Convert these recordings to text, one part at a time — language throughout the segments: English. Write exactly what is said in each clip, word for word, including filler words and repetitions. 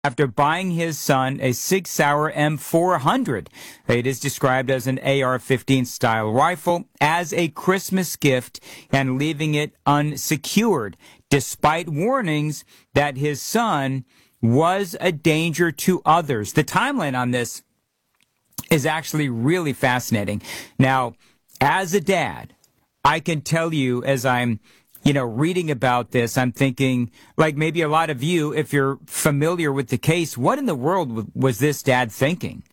after buying his son a Sig Sauer M four hundred. It is described as an A R fifteen style rifle as a Christmas gift and leaving it unsecured, despite warnings that his son was a danger to others. The timeline on this is actually really fascinating. Now, as a dad, I can tell you as I'm you know, reading about this, I'm thinking, like maybe a lot of you, if you're familiar with the case, what in the world was this dad thinking?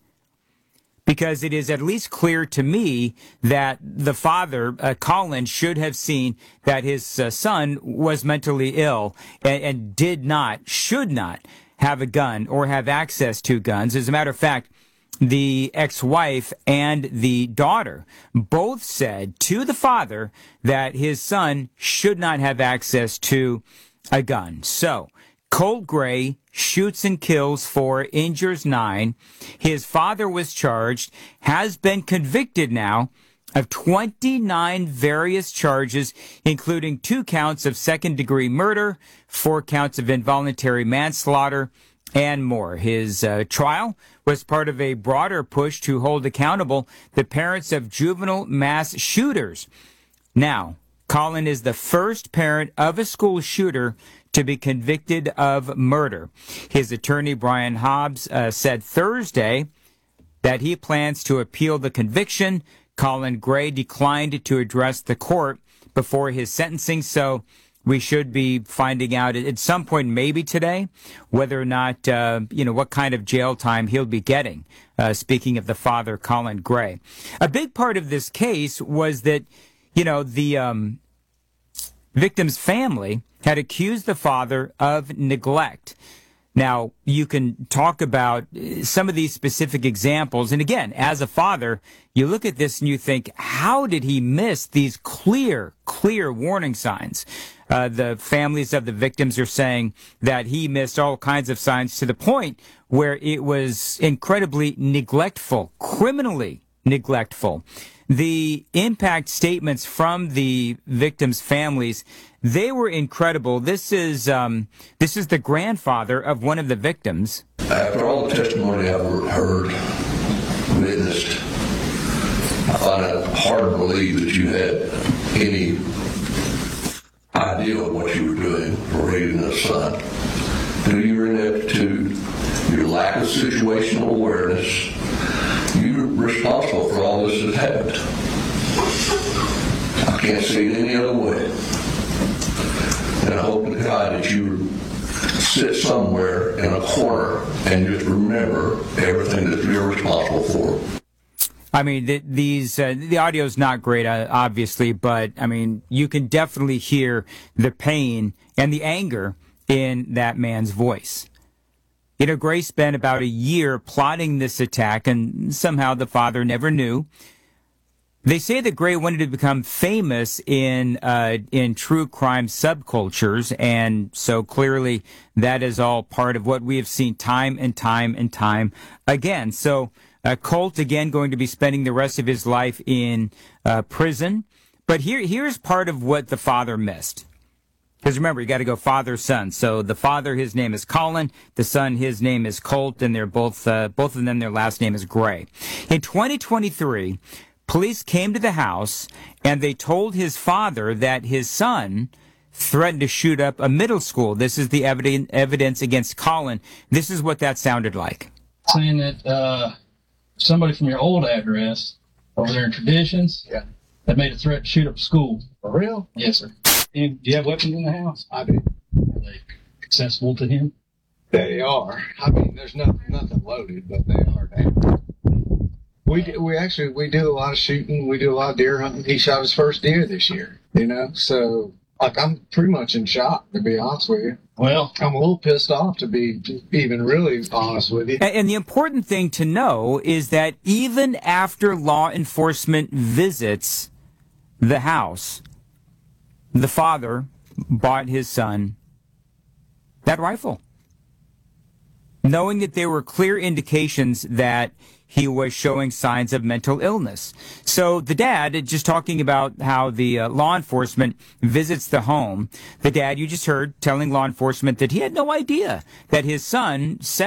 Because it is at least clear to me that the father, uh, Colin, should have seen that his uh, son was mentally ill and, and did not, should not have a gun or have access to guns. As a matter of fact, the ex-wife and the daughter both said to the father that his son should not have access to a gun. So, Colt Gray shoots and kills four, injures nine. His father was charged, has been convicted now of twenty-nine various charges, including two counts of second-degree murder, four counts of involuntary manslaughter, and more. His uh, trial was part of a broader push to hold accountable the parents of juvenile mass shooters. Now, Colin is the first parent of a school shooter to be convicted of murder. His attorney, Brian Hobbs, uh, said Thursday that he plans to appeal the conviction. Colin Gray declined to address the court before his sentencing, so we should be finding out at some point, maybe today, whether or not, uh, you know, what kind of jail time he'll be getting. Uh, speaking of the father, Colin Gray. A big part of this case was that, you know, the um, victim's family had accused the father of neglect. Now, you can talk about some of these specific examples. And again, as a father, you look at this and you think, how did he miss these clear, clear warning signs? Uh, the families of the victims are saying that he missed all kinds of signs to the point where it was incredibly neglectful, criminally neglectful. The impact statements from the victims' families, they were incredible. This is um, this is the grandfather of one of the victims. After all the testimony I've heard, witnessed, I find it hard to believe that you had any idea of what you were doing for raising a son. Due to your ineptitude, your lack of situational awareness, you're responsible for all this that happened. I can't see it any other way. And I hope to God that you sit somewhere in a corner and just remember everything that you're responsible for. I mean, the, these uh, the audio is not great, uh, obviously, but I mean, you can definitely hear the pain and the anger in that man's voice. You know, Gray spent about a year plotting this attack, and somehow the father never knew. They say that Gray wanted to become famous in uh, in true crime subcultures, and so clearly that is all part of what we have seen time and time and time again. So. Uh, Colt, again, going to be spending the rest of his life in uh, prison. But here, here's part of what the father missed. Because remember, you got to go father-son. So the father, his name is Colin. The son, his name is Colt. And they're both, uh, both of them, their last name is Gray. In twenty twenty-three, police came to the house and they told his father that his son threatened to shoot up a middle school. This is the evidence, evidence against Colin. This is what that sounded like. Saying that, uh, somebody from your old address over there in Traditions, yeah, that made a threat to shoot up a school. For real? Yes, sir. And do you have weapons in the house? I do. Are they accessible to him? They are. I mean, there's nothing, nothing loaded, but they are down. We do, we actually we do a lot of shooting. We do a lot of deer hunting. He shot his first deer this year. You know, so like I'm pretty much in shock, to be honest with you. Well, I'm a little pissed off, to be even really honest with you. And the important thing to know is that even after law enforcement visits the house, the father bought his son that rifle. knowing that there were clear indications that he was showing signs of mental illness. So the dad, just talking about how the uh, law enforcement visits the home, the dad you just heard telling law enforcement that he had no idea that his son said